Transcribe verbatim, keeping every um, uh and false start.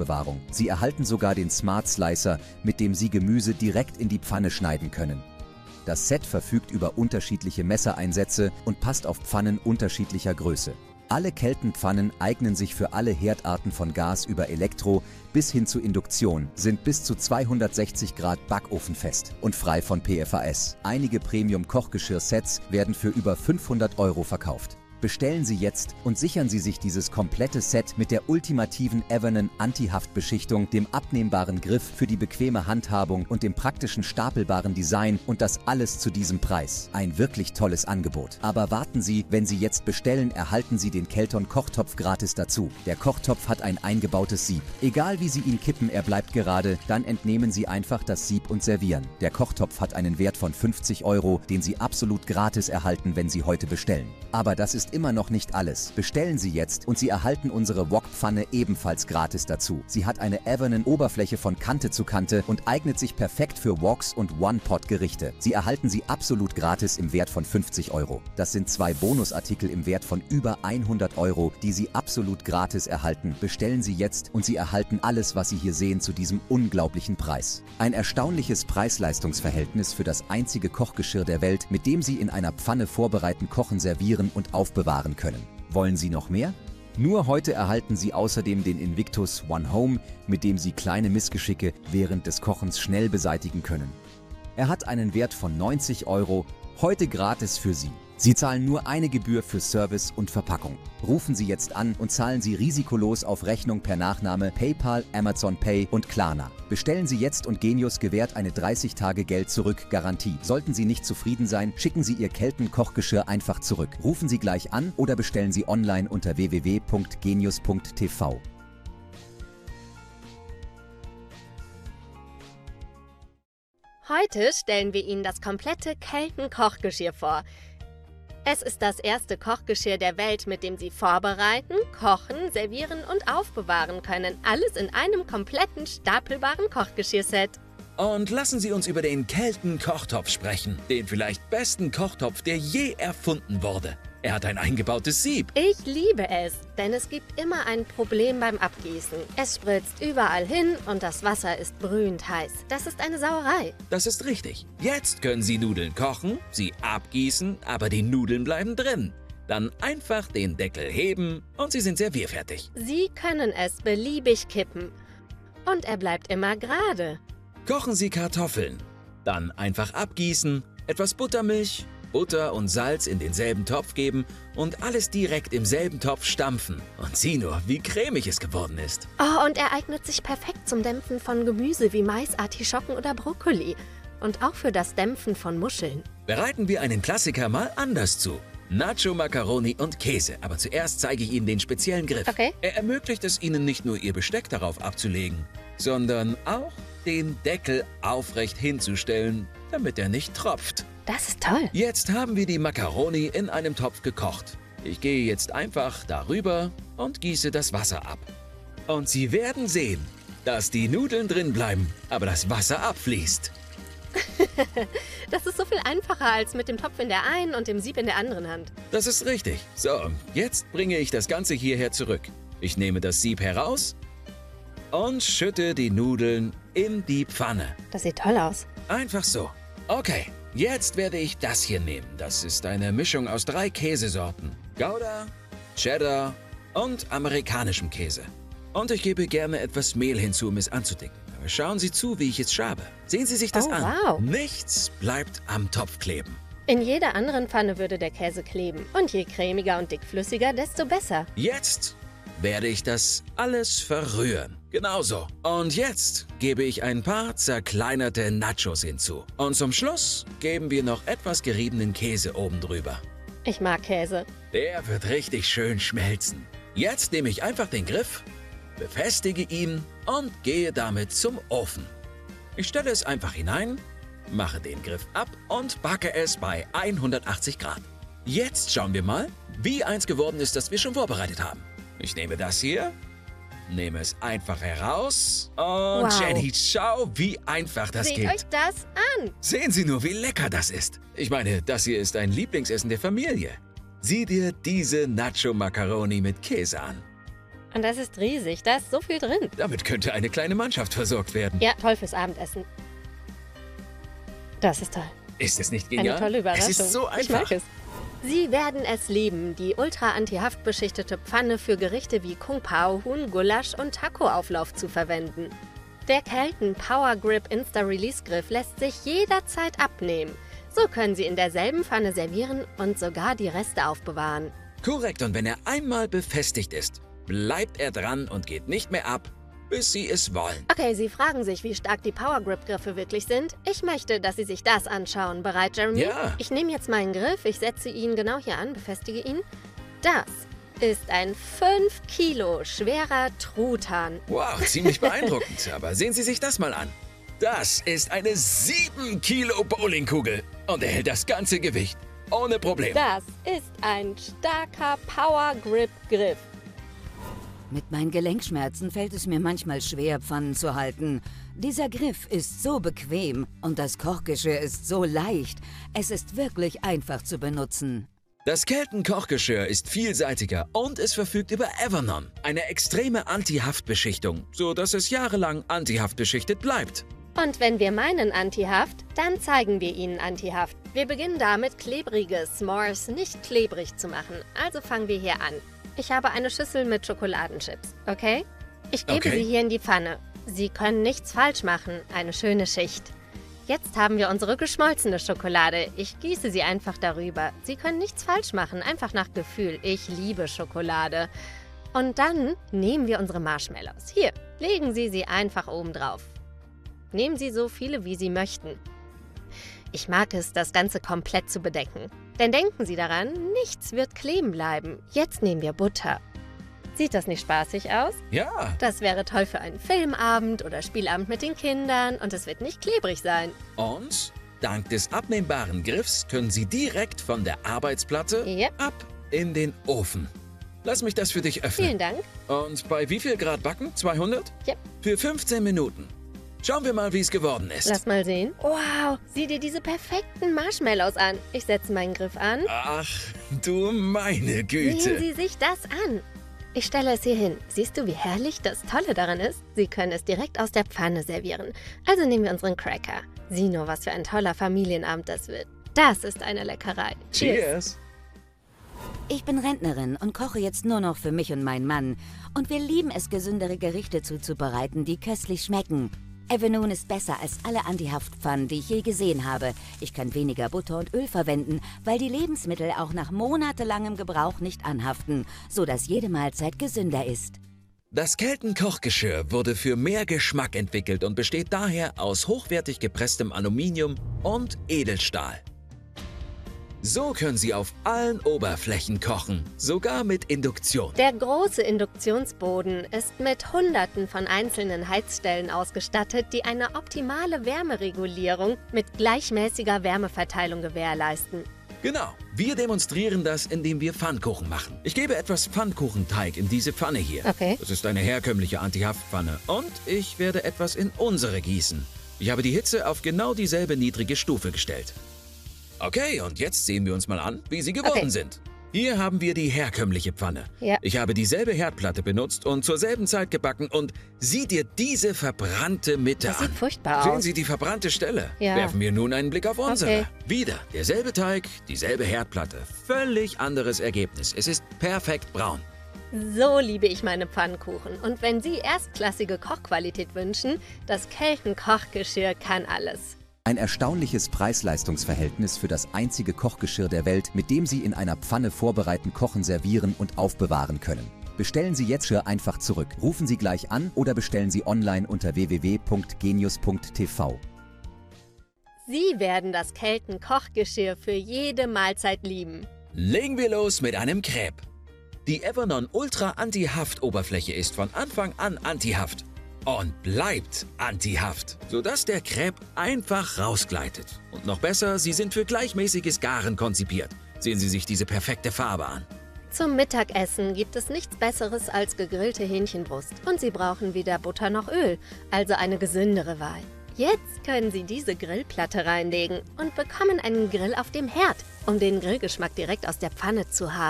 Aufbewahrung. Sie erhalten sogar den Smart Slicer, mit dem Sie Gemüse direkt in die Pfanne schneiden können. Das Set verfügt über unterschiedliche Messereinsätze und passt auf Pfannen unterschiedlicher Größe. Alle Keltenpfannen eignen sich für alle Herdarten von Gas über Elektro bis hin zu Induktion, sind bis zu zweihundertsechzig Grad backofenfest und frei von P F A S. Einige Premium-Kochgeschirr-Sets werden für über fünfhundert Euro verkauft. Bestellen Sie jetzt und sichern Sie sich dieses komplette Set mit der ultimativen Evernan Anti-Haftbeschichtung, dem abnehmbaren Griff für die bequeme Handhabung und dem praktischen stapelbaren Design, und das alles zu diesem Preis. Ein wirklich tolles Angebot. Aber warten Sie, wenn Sie jetzt bestellen, erhalten Sie den Kelton Kochtopf gratis dazu. Der Kochtopf hat ein eingebautes Sieb. Egal wie Sie ihn kippen, er bleibt gerade, dann entnehmen Sie einfach das Sieb und servieren. Der Kochtopf hat einen Wert von fünfzig Euro, den Sie absolut gratis erhalten, wenn Sie heute bestellen. Aber das ist immer noch nicht alles. Bestellen Sie jetzt und Sie erhalten unsere Wok-Pfanne ebenfalls gratis dazu. Sie hat eine Evernan-Oberfläche von Kante zu Kante und eignet sich perfekt für Woks und One-Pot-Gerichte. Sie erhalten sie absolut gratis im Wert von fünfzig Euro. Das sind zwei Bonusartikel im Wert von über hundert Euro, die Sie absolut gratis erhalten. Bestellen Sie jetzt und Sie erhalten alles, was Sie hier sehen, zu diesem unglaublichen Preis. Ein erstaunliches Preis-Leistungs-Verhältnis für das einzige Kochgeschirr der Welt, mit dem Sie in einer Pfanne vorbereiten, kochen, servieren und aufbewahren können. Wollen Sie noch mehr? Nur heute erhalten Sie außerdem den Invictus One Home, mit dem Sie kleine Missgeschicke während des Kochens schnell beseitigen können. Er hat einen Wert von neunzig Euro, heute gratis für Sie. Sie zahlen nur eine Gebühr für Service und Verpackung. Rufen Sie jetzt an und zahlen Sie risikolos auf Rechnung per Nachname, PayPal, Amazon Pay und Klarna. Bestellen Sie jetzt und Genius gewährt eine dreißig Tage Geld-Zurück-Garantie. Sollten Sie nicht zufrieden sein, schicken Sie Ihr Kelten-Kochgeschirr einfach zurück. Rufen Sie gleich an oder bestellen Sie online unter w w w punkt genius punkt t v. Heute stellen wir Ihnen das komplette Kelten-Kochgeschirr vor. Es ist das erste Kochgeschirr der Welt, mit dem Sie vorbereiten, kochen, servieren und aufbewahren können. Alles in einem kompletten stapelbaren Kochgeschirrset. Und lassen Sie uns über den Kelten-Kochtopf sprechen. Den vielleicht besten Kochtopf, der je erfunden wurde. Er hat ein eingebautes Sieb. Ich liebe es, denn es gibt immer ein Problem beim Abgießen. Es spritzt überall hin und das Wasser ist brühend heiß. Das ist eine Sauerei. Das ist richtig. Jetzt können Sie Nudeln kochen, sie abgießen, aber die Nudeln bleiben drin. Dann einfach den Deckel heben und sie sind servierfertig. Sie können es beliebig kippen. Und er bleibt immer gerade. Kochen Sie Kartoffeln. Dann einfach abgießen, etwas Buttermilch, Butter und Salz in denselben Topf geben und alles direkt im selben Topf stampfen. Und sieh nur, wie cremig es geworden ist. Oh, und er eignet sich perfekt zum Dämpfen von Gemüse wie Mais, Artischocken oder Brokkoli. Und auch für das Dämpfen von Muscheln. Bereiten wir einen Klassiker mal anders zu. Nacho, Macaroni und Käse. Aber zuerst zeige ich Ihnen den speziellen Griff. Okay. Er ermöglicht es Ihnen nicht nur, Ihr Besteck darauf abzulegen, sondern auch den Deckel aufrecht hinzustellen, damit er nicht tropft. Das ist toll. Jetzt haben wir die Macaroni in einem Topf gekocht. Ich gehe jetzt einfach darüber und gieße das Wasser ab. Und Sie werden sehen, dass die Nudeln drin bleiben, aber das Wasser abfließt. Das ist so viel einfacher als mit dem Topf in der einen und dem Sieb in der anderen Hand. Das ist richtig. So, jetzt bringe ich das Ganze hierher zurück. Ich nehme das Sieb heraus und schütte die Nudeln in die Pfanne. Das sieht toll aus. Einfach so. Okay, jetzt werde ich das hier nehmen. Das ist eine Mischung aus drei Käsesorten. Gouda, Cheddar und amerikanischem Käse. Und ich gebe gerne etwas Mehl hinzu, um es anzudicken. Aber schauen Sie zu, wie ich es schabe. Sehen Sie sich das Oh, an. wow. Nichts bleibt am Topf kleben. In jeder anderen Pfanne würde der Käse kleben. Und je cremiger und dickflüssiger, desto besser. Jetzt werde ich das alles verrühren. Genauso. Und jetzt gebe ich ein paar zerkleinerte Nachos hinzu. Und zum Schluss geben wir noch etwas geriebenen Käse oben drüber. Ich mag Käse. Der wird richtig schön schmelzen. Jetzt nehme ich einfach den Griff, befestige ihn und gehe damit zum Ofen. Ich stelle es einfach hinein, mache den Griff ab und backe es bei hundertachtzig Grad. Jetzt schauen wir mal, wie eins geworden ist, das wir schon vorbereitet haben. Ich nehme das hier, nehme es einfach heraus und Wow. Jenny, schau, wie einfach das Seht geht. euch das an. Sehen Sie nur, wie lecker das ist. Ich meine, das hier ist ein Lieblingsessen der Familie. Sieh dir diese Nacho Macaroni mit Käse an. Und das ist riesig, da ist so viel drin. Damit könnte eine kleine Mannschaft versorgt werden. Ja, toll fürs Abendessen. Das ist toll. Ist es nicht genial? Eine tolle Überraschung. Es ist so einfach. Ich mag es. Sie werden es lieben, die ultra-anti-haftbeschichtete Pfanne für Gerichte wie Kung Pao, Huhn, Gulasch und Taco-Auflauf zu verwenden. Der Kelton Power Grip Insta-Release-Griff lässt sich jederzeit abnehmen. So können Sie in derselben Pfanne servieren und sogar die Reste aufbewahren. Korrekt, und wenn er einmal befestigt ist, bleibt er dran und geht nicht mehr ab, bis Sie es wollen. Okay, Sie fragen sich, wie stark die Power Grip Griffe wirklich sind. Ich möchte, dass Sie sich das anschauen. Bereit, Jeremy? Ja. Ich nehme jetzt meinen Griff, ich setze ihn genau hier an, befestige ihn. Das ist ein fünf Kilo schwerer Truthahn. Wow, ziemlich beeindruckend. Aber sehen Sie sich das mal an. Das ist eine sieben Kilo Bowlingkugel und er hält das ganze Gewicht. Ohne Problem. Das ist ein starker Power Grip Griff. Mit meinen Gelenkschmerzen fällt es mir manchmal schwer, Pfannen zu halten. Dieser Griff ist so bequem und das Kochgeschirr ist so leicht. Es ist wirklich einfach zu benutzen. Das Kelton Kochgeschirr ist vielseitiger und es verfügt über Evernon, eine extreme Anti-Haftbeschichtung, so dass es jahrelang antihaftbeschichtet bleibt. Und wenn wir meinen Anti-Haft, dann zeigen wir Ihnen Anti-Haft. Wir beginnen damit, klebrige S'mores nicht klebrig zu machen. Also fangen wir hier an. Ich habe eine Schüssel mit Schokoladenchips, okay? Ich gebe Okay. sie hier in die Pfanne. Sie können nichts falsch machen, eine schöne Schicht. Jetzt haben wir unsere geschmolzene Schokolade. Ich gieße sie einfach darüber. Sie können nichts falsch machen, einfach nach Gefühl. Ich liebe Schokolade. Und dann nehmen wir unsere Marshmallows. Hier, legen Sie sie einfach oben drauf. Nehmen Sie so viele, wie Sie möchten. Ich mag es, das Ganze komplett zu bedecken. Denn denken Sie daran, nichts wird kleben bleiben. Jetzt nehmen wir Butter. Sieht das nicht spaßig aus? Ja, Das wäre toll für einen Filmabend oder Spielabend mit den Kindern und es wird nicht klebrig sein. und dank des abnehmbaren Griffs können Sie direkt von der Arbeitsplatte Yep. ab in den Ofen. Lass mich das für dich öffnen. Vielen Dank. Und bei wie viel Grad backen? zweihundert? Yep. Für fünfzehn Minuten. Schauen wir mal, wie es geworden ist. Lass mal sehen. Wow, sieh dir diese perfekten Marshmallows an. Ich setze meinen Griff an. Ach, du meine Güte. Sehen Sie sich das an. Ich stelle es hier hin. Siehst du, wie herrlich das Tolle daran ist? Sie können es direkt aus der Pfanne servieren. Also nehmen wir unseren Cracker. Sieh nur, was für ein toller Familienabend das wird. Das ist eine Leckerei. Cheers. Ich bin Rentnerin und koche jetzt nur noch für mich und meinen Mann. Und wir lieben es, gesündere Gerichte zuzubereiten, die köstlich schmecken. Evernon ist besser als alle Antihaftpfannen, die ich je gesehen habe. Ich kann weniger Butter und Öl verwenden, weil die Lebensmittel auch nach monatelangem Gebrauch nicht anhaften, sodass jede Mahlzeit gesünder ist. Das Kelton Kochgeschirr wurde für mehr Geschmack entwickelt und besteht daher aus hochwertig gepresstem Aluminium und Edelstahl. So können Sie auf allen Oberflächen kochen, sogar mit Induktion. Der große Induktionsboden ist mit Hunderten von einzelnen Heizstellen ausgestattet, die eine optimale Wärmeregulierung mit gleichmäßiger Wärmeverteilung gewährleisten. Genau, wir demonstrieren das, indem wir Pfannkuchen machen. Ich gebe etwas Pfannkuchenteig in diese Pfanne hier. Okay. Das ist eine herkömmliche Antihaftpfanne. Und ich werde etwas in unsere gießen. Ich habe die Hitze auf genau dieselbe niedrige Stufe gestellt. Okay, und jetzt sehen wir uns mal an, wie sie geworden Okay. sind. Hier haben wir die herkömmliche Pfanne. Ja. Ich habe dieselbe Herdplatte benutzt und zur selben Zeit gebacken und sieh dir diese verbrannte Mitte Das an. sieht furchtbar Sehen aus. Sie die verbrannte Stelle? Ja. Werfen wir nun einen Blick auf unsere. Okay. Wieder derselbe Teig, dieselbe Herdplatte. Völlig anderes Ergebnis. Es ist perfekt braun. So liebe ich meine Pfannkuchen. Und wenn Sie erstklassige Kochqualität wünschen, das Kelton Kochgeschirr kann alles. Ein erstaunliches Preis-Leistungs-Verhältnis für das einzige Kochgeschirr der Welt, mit dem Sie in einer Pfanne vorbereiten, kochen, servieren und aufbewahren können. Bestellen Sie jetzt Geschirr einfach zurück. Rufen Sie gleich an oder bestellen Sie online unter w w w punkt genius punkt t v. Sie werden das Kelton Kochgeschirr für jede Mahlzeit lieben. Legen wir los mit einem Crepe. Die Evernon Ultra Anti-Haft-Oberfläche ist von Anfang an Anti-Haft. Und bleibt Anti-Haft, sodass der Crepe einfach rausgleitet. Und noch besser, sie sind für gleichmäßiges Garen konzipiert. Sehen Sie sich diese perfekte Farbe an. Zum Mittagessen gibt es nichts Besseres als gegrillte Hähnchenbrust. Und Sie brauchen weder Butter noch Öl, also eine gesündere Wahl. Jetzt können Sie diese Grillplatte reinlegen und bekommen einen Grill auf dem Herd, um den Grillgeschmack direkt aus der Pfanne zu haben.